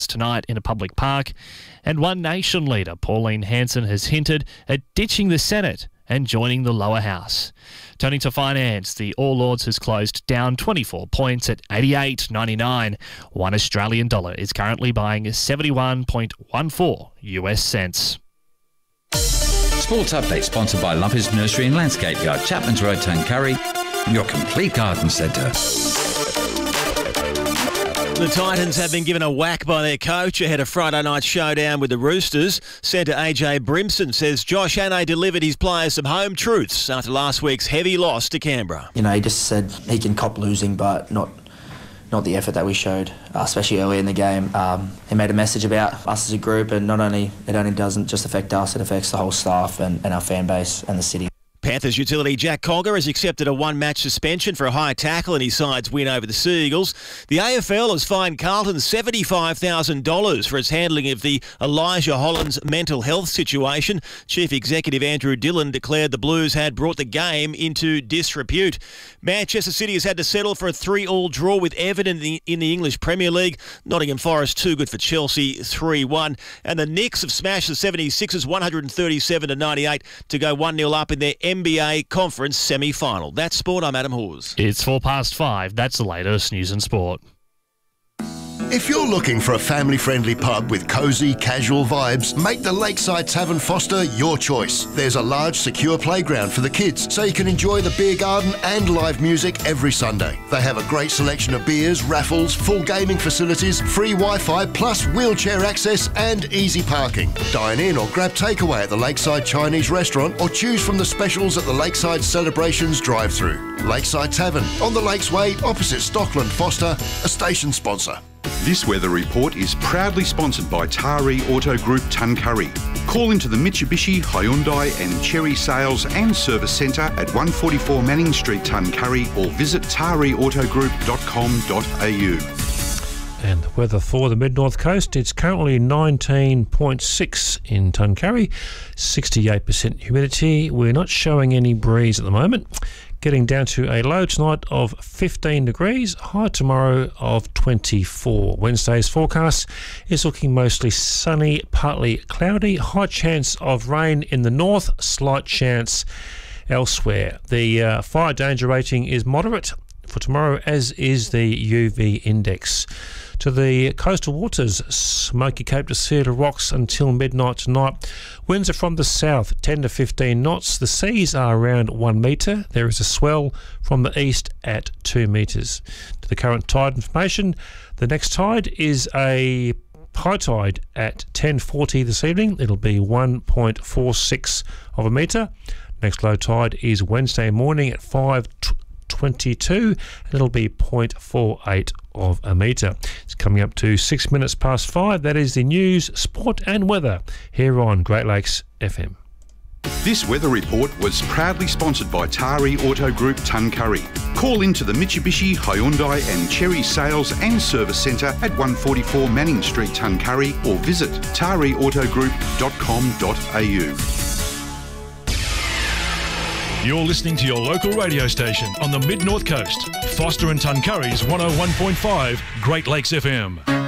tonight in a public park. And One Nation leader Pauline Hanson has hinted at ditching the Senate and joining the lower house. Turning to finance, the All Ords has closed down 24 points at 88.99. One Australian dollar is currently buying 71.14 US cents. Sports Update sponsored by Lumpers Nursery and Landscape Yard, Chapman's Road, Tuncurry, your complete garden centre. The Titans have been given a whack by their coach ahead of Friday night showdown with the Roosters. Centre AJ Brimson says Josh Hannay delivered his players some home truths after last week's heavy loss to Canberra. You know, he just said he can cop losing, but not the effort that we showed, especially early in the game. He made a message about us as a group, and it only doesn't just affect us, it affects the whole staff and our fan base and the city. Panthers utility Jack Cogger has accepted a one-match suspension for a high tackle in his side's win over the Seagulls. The AFL has fined Carlton $75,000 for its handling of the Elijah Hollands mental health situation. Chief Executive Andrew Dillon declared the Blues had brought the game into disrepute. Manchester City has had to settle for a 3-3 draw with Everton in the English Premier League. Nottingham Forest too good for Chelsea 3-1. And the Knicks have smashed the 76ers 137-98 to go 1-0 up in their NBA Conference semi-final. That's sport. I'm Adam Hawes. It's 5:04. That's the latest news and sport. If you're looking for a family-friendly pub with cosy, casual vibes, make the Lakeside Tavern Foster your choice. There's a large, secure playground for the kids, so you can enjoy the beer garden and live music every Sunday. They have a great selection of beers, raffles, full gaming facilities, free Wi-Fi, plus wheelchair access and easy parking. Dine in or grab takeaway at the Lakeside Chinese restaurant or choose from the specials at the Lakeside Celebrations drive-thru. Lakeside Tavern, on the Lakes Way, opposite Stockland Foster, a station sponsor. This weather report is proudly sponsored by Taree Auto Group Tuncurry. Call into the Mitsubishi, Hyundai and Chery Sales and Service Centre at 144 Manning Street, Tuncurry, or visit tareeautogroup.com.au. And the weather for the Mid-North Coast, it's currently 19.6 in Tuncurry, 68% humidity. We're not showing any breeze at the moment. Getting down to a low tonight of 15 degrees, high tomorrow of 24. Wednesday's forecast is looking mostly sunny, partly cloudy, high chance of rain in the north, slight chance elsewhere. The fire danger rating is moderate for tomorrow, as is the UV index. To the coastal waters, Smoky Cape to Cedar Rocks until midnight tonight. Winds are from the south, 10 to 15 knots. The seas are around 1 metre. There is a swell from the east at 2 metres. To the current tide information, the next tide is a high tide at 10:40 this evening. It'll be 1.46 of a metre. Next low tide is Wednesday morning at 5:22, and it'll be 0.48 of a metre. It's coming up to 6 minutes past 5. That is the news, sport and weather here on Great Lakes FM. This weather report was proudly sponsored by Taree Auto Group Tuncurry. Call into the Mitsubishi, Hyundai and Chery Sales and Service Centre at 144 Manning Street, Tuncurry, or visit tareeautogroup.com.au. You're listening to your local radio station on the Mid-North Coast. Foster and Tuncurry's 101.5 Great Lakes FM.